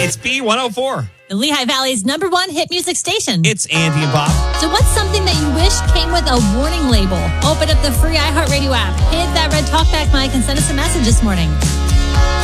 It's B104. The Lehigh Valley's #1 hit music station. It's Andy and Bob. So what's something that you wish came with a warning label? Open up the free iHeartRadio app, hit that red talkback mic, and send us a message this morning.